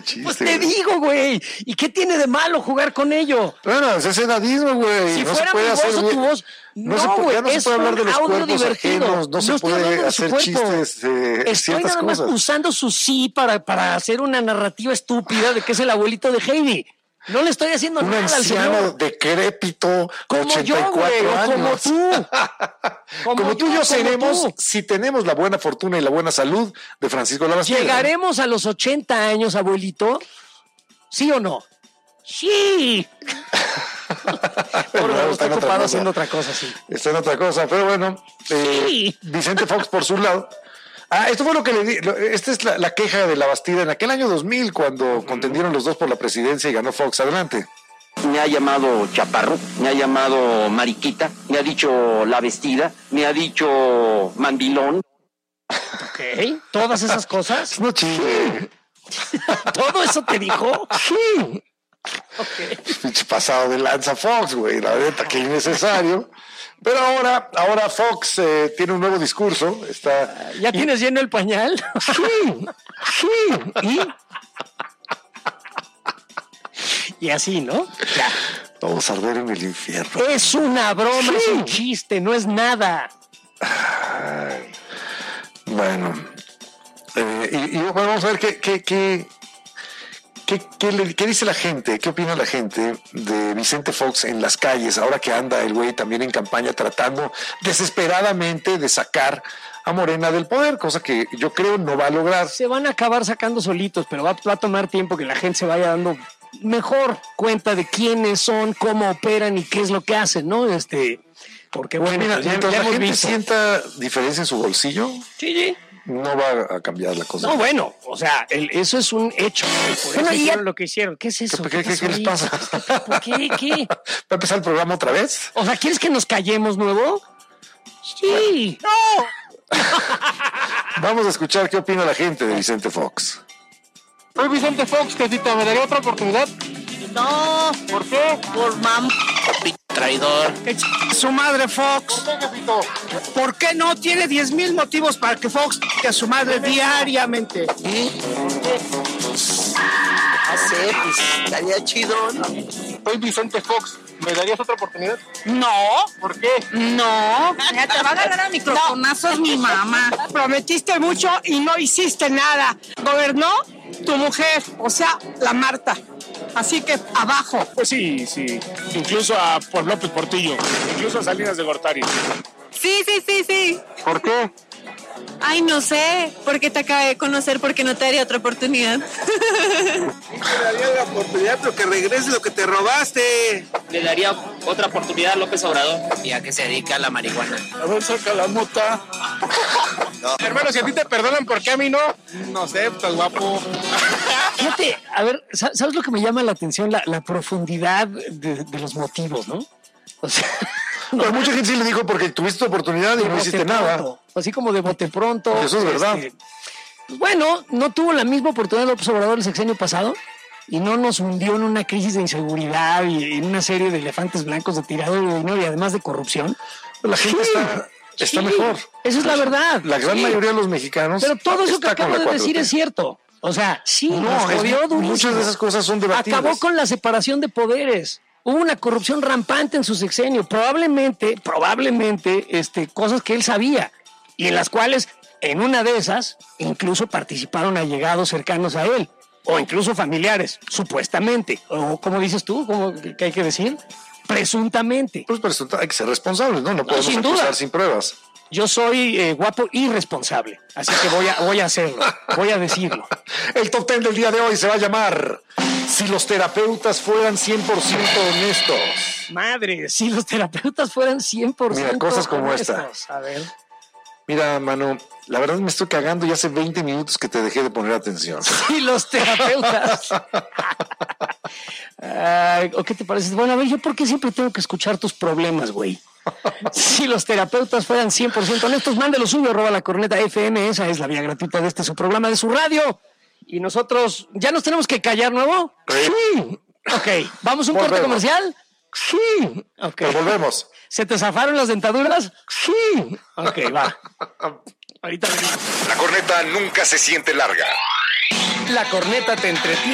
chiste. Pues te digo, güey. ¿Y qué tiene de malo jugar con ello? Bueno, es edadismo, güey. Si no fuera se puede hacer tu voz, no se puede hablar de los cuerpos ajenos, no se puede hacer chistes de Estoy ciertas nada más cosas. usando su sí para hacer una narrativa estúpida de que es el abuelito de Heidi. No le estoy haciendo Un nada al anciano señor. decrépito, Como 84 yo, güey, años. Como tú y yo seremos, si tenemos la buena fortuna y la buena salud de Francisco Labastida. ¿Llegaremos a los 80 años, abuelito? ¿Sí o no? ¡Sí! Bueno, Está ocupado haciendo otra cosa, sí. Está en otra cosa, pero bueno. Sí. Vicente Fox, por su lado. Esto fue lo que le di. Esta es la queja de Labastida en aquel año 2000, cuando contendieron los dos por la presidencia y ganó Fox. Adelante. Me ha llamado chaparro, me ha llamado mariquita, me ha dicho la vestida, me ha dicho mandilón. Ok, todas esas cosas. No chingue. ¿Todo eso te dijo? Sí. Ok. Pinche pasado de lanza Fox, güey. La neta, que innecesario. Pero ahora Fox tiene un nuevo discurso. ¿Ya tienes lleno el pañal? Sí. Y así, ¿no? Ya. Vamos a arder en el infierno. Es una broma, es un chiste, no es nada. Bueno. Y bueno, vamos a ver qué dice la gente, qué opina la gente de Vicente Fox en las calles, ahora que anda el güey también en campaña tratando desesperadamente de sacar a Morena del poder, cosa que yo creo no va a lograr. Se van a acabar sacando solitos, pero va a tomar tiempo que la gente se vaya dando mejor cuenta de quiénes son, cómo operan y qué es lo que hacen, ¿no? Porque bueno, Mira, pues mientras ya la hemos gente visto. sienta diferencia en su bolsillo, Sí. no va a cambiar la cosa. No, bueno, o sea, eso es un hecho. Por eso hicieron lo que hicieron. ¿Qué es eso? ¿Qué pasó les ahí? pasa? ¿Por qué? ¿Qué? ¿Va a empezar el programa otra vez? O sea, ¿quieres que nos callemos nuevo? Sí. No. Vamos a escuchar qué opina la gente de Vicente Fox. Soy Vicente Fox, Tecita, ¿me daría otra oportunidad? No. ¿Por qué? Por Traidor. su madre Fox. ¿Por qué, jefito? ¿Por qué no? Tiene 10,000 motivos para que Fox que a su madre diariamente. Pues estaría chido, ¿no? Soy Vicente Fox, ¿me darías otra oportunidad? No. ¿Por qué? No. Ya te va a ganar a microfonazos mi mamá. Prometiste mucho y no hiciste nada. Gobernó tu mujer, o sea, la Marta. Así que abajo. Pues sí. Incluso por López Portillo, incluso a Salinas de Gortari. Sí. ¿Por qué? Ay, no sé, porque te acabé de conocer, porque no te daría otra oportunidad. Te daría la oportunidad, pero que regrese lo que te robaste. Le daría otra oportunidad a López Obrador y a que se dedique a la marihuana. A ver, saca la mota. No. Hermano, si a ti te perdonan, ¿por qué a mí no? No sé, estás guapo. Fíjate, a ver, ¿sabes lo que me llama la atención? La profundidad de los motivos, ¿no? O sea, Pero mucha gente sí le dijo porque tuviste tu oportunidad y no hiciste nada. Así como de bote pronto. Eso es verdad. Pues bueno, no tuvo la misma oportunidad López Obrador el sexenio pasado y no nos hundió en una crisis de inseguridad y en una serie de elefantes blancos de tirador de dinero y además de corrupción. La gente está mejor. Eso es la verdad. La gran mayoría de los mexicanos. Pero todo eso que está con acabo la de decir 4T. es cierto. O sea, sí, No, nos jodió durísimo. muchas de esas cosas son debatibles. Acabó con la separación de poderes. Hubo una corrupción rampante en su sexenio. Probablemente, cosas que él sabía y en las cuales, en una de esas, incluso participaron allegados cercanos a él o incluso familiares, supuestamente. O, ¿cómo dices tú? ¿Qué hay que decir? Presuntamente. Pues hay que ser responsables, ¿no? No podemos sin acusar duda. sin pruebas. Yo soy guapo y responsable, así que voy a hacerlo, voy a decirlo. El top 10 del día de hoy se va a llamar Si los terapeutas fueran 100% honestos. Madre, si los terapeutas fueran 100% Mira, cosas como honestos. esta. A ver. Mira, mano, la verdad me estoy cagando y hace 20 minutos que te dejé de poner atención. Si los terapeutas. ¿O qué te parece? Bueno, a ver, ¿yo por qué siempre tengo que escuchar tus problemas, güey? Si los terapeutas fueran 100% honestos, mándelo suyo, @lacorneta.fm. Esa es la vía gratuita de su programa, de su radio. Y nosotros, ¿ya nos tenemos que callar, nuevo? Sí. Ok, ¿vamos a un corte comercial? Sí. Ok. Pero volvemos. ¿Se te zafaron las dentaduras? Sí. Ok, va. Ahorita venimos. La corneta nunca se siente larga. La corneta te entretiene.